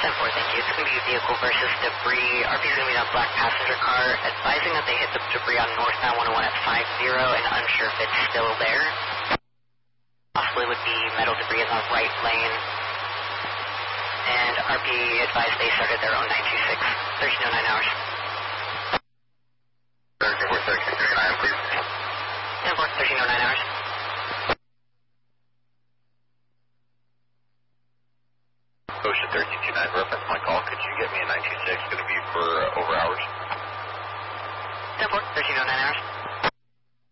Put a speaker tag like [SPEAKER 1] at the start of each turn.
[SPEAKER 1] 10-4, thank you. It's going to be vehicle versus debris. RP is going to be on black passenger car, advising that they hit the debris on northbound 101 at 50 and unsure if it's still there. Possibly would be metal debris is on right lane. And RP advised they started their own 926, 1309 hours.
[SPEAKER 2] 13-4, 13-39, please.
[SPEAKER 1] 10-4, 1309 hours.
[SPEAKER 2] Ocean 1329, reference my call. Could you get me a 926? Going to be for over hours.
[SPEAKER 1] 10-4, 1309 hours.